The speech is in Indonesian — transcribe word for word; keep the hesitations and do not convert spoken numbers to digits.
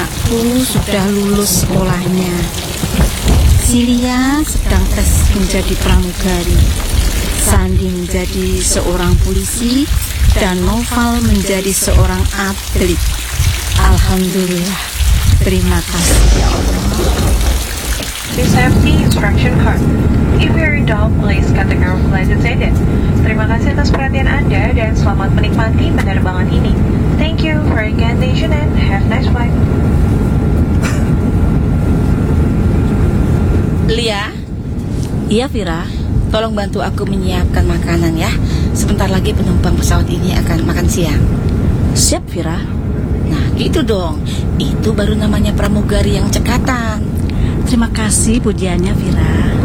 anakku sudah lulus sekolahnya. Silia sedang tes menjadi pramugari. Sandi menjadi seorang polisi dan Noval menjadi seorang atlet. Alhamdulillah. Terima kasih ya Allah. Please have the instruction card. If you are in doubt, please contact our flight attendant. Terima kasih atas perhatian Anda dan selamat menikmati penerbangan ini. Thank you for your attention and have a nice flight. Lia? Iya Vira, tolong bantu aku menyiapkan makanan ya. Sebentar lagi penumpang pesawat ini akan makan siang. Siap Vira. Nah gitu dong, itu baru namanya pramugari yang cekatan. Terima kasih pujiannya Vira.